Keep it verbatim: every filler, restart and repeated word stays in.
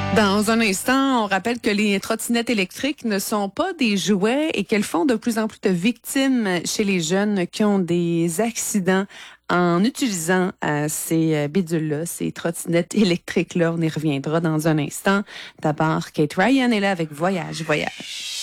Dans un instant, on rappelle que les trottinettes électriques ne sont pas des jouets et qu'elles font de plus en plus de victimes chez les jeunes qui ont des accidents en utilisant euh, ces bidules-là, ces trottinettes électriques-là. On y reviendra dans un instant. D'abord, Kate Ryan est là avec Voyage, Voyage.